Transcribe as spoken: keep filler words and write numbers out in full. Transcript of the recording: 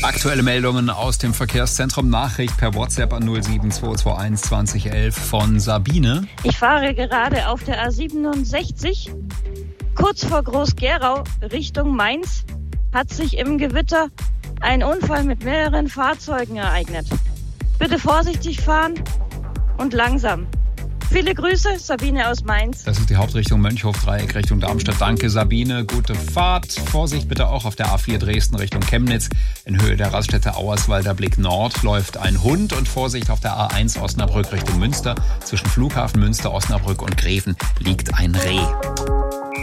Aktuelle Meldungen aus dem Verkehrszentrum. Nachricht per WhatsApp an null sieben zwei zwei eins zwanzig elf von Sabine. Ich fahre gerade auf der A siebenundsechzig. Kurz vor Groß-Gerau Richtung Mainz hat sich im Gewitter ein Unfall mit mehreren Fahrzeugen ereignet. Bitte vorsichtig fahren und langsam. Viele Grüße, Sabine aus Mainz. Das ist die Hauptrichtung Mönchhof-Dreieck Richtung Darmstadt. Danke, Sabine. Gute Fahrt. Vorsicht bitte auch auf der A vier Dresden Richtung Chemnitz. In Höhe der Raststätte Auerswalder Blick Nord läuft ein Hund. Und Vorsicht auf der A eins Osnabrück Richtung Münster. Zwischen Flughafen Münster, Osnabrück und Greven liegt ein Reh.